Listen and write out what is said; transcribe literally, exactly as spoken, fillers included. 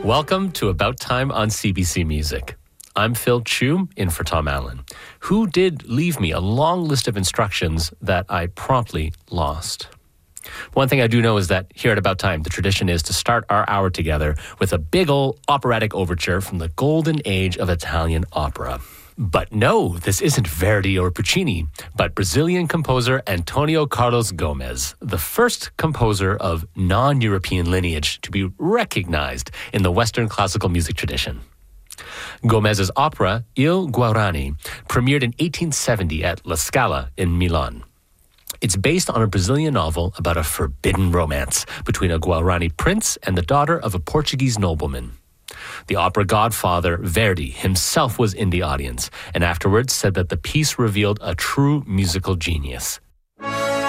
Welcome to About Time on C B C Music. I'm Phil Chu, in for Tom Allen, who did leave me a long list of instructions that I promptly lost. One thing I do know is that here at About Time, the tradition is to start our hour together with a big old operatic overture from the golden age of Italian opera. But no, this isn't Verdi or Puccini, but Brazilian composer Antonio Carlos Gomes, the first composer of non-European lineage to be recognized in the Western classical music tradition. Gomes's opera, Il Guarani, premiered in eighteen seventy at La Scala in Milan. It's based on a Brazilian novel about a forbidden romance between a Guarani prince and the daughter of a Portuguese nobleman. The opera godfather, Verdi, himself was in the audience, and afterwards said that the piece revealed a true musical genius.